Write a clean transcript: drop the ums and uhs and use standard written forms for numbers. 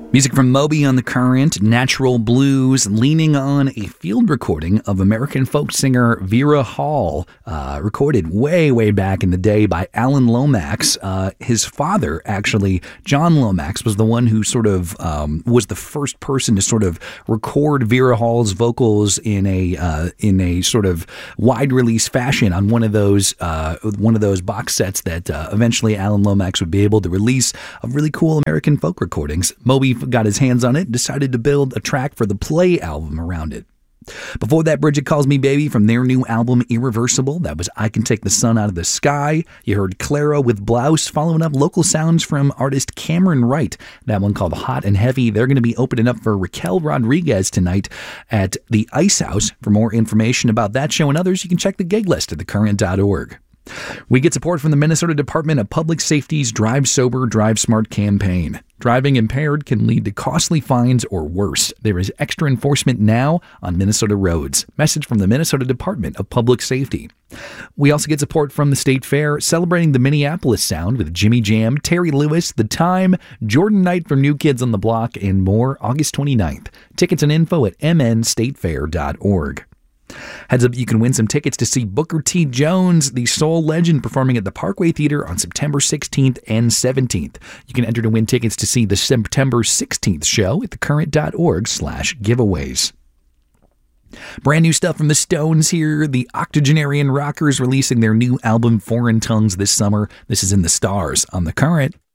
Music from Moby on The Current, Natural Blues, leaning on a field recording of American folk singer Vera Hall, recorded way back in the day by Alan Lomax. His father, actually, John Lomax, was the one who sort of was the first person to sort of record Vera Hall's vocals in a sort of wide release fashion on one of those box sets that eventually Alan Lomax would be able to release of really cool American folk recordings. Moby got his hands on it and decided to build a track for the Play album around it. Before that, Bridget Calls Me Baby from their new album Irreversible. That was I Can Take the Sun Out of the Sky. You heard Clara with Blouse, following up local sounds from artist Cameron Wright. That one called Hot and Heavy. They're going to be opening up for Raquel Rodriguez tonight at the Ice House. For more information about that show and others, you can check the gig list at thecurrent.org. We get support from the Minnesota Department of Public Safety's Drive Sober, Drive Smart campaign. Driving impaired can lead to costly fines or worse. There is extra enforcement now on Minnesota roads. Message from the Minnesota Department of Public Safety. We also get support from the State Fair, celebrating the Minneapolis sound with Jimmy Jam, Terry Lewis, The Time, Jordan Knight from New Kids on the Block, and more August 29th. Tickets and info at mnstatefair.org. Heads up, you can win some tickets to see Booker T. Jones, the soul legend, performing at the Parkway Theater on September 16th and 17th. You can enter to win tickets to see the September 16th show at thecurrent.org/giveaways. Brand new stuff from the Stones here. The octogenarian rockers releasing their new album Foreign Tongues this summer. This is in the stars on The Current.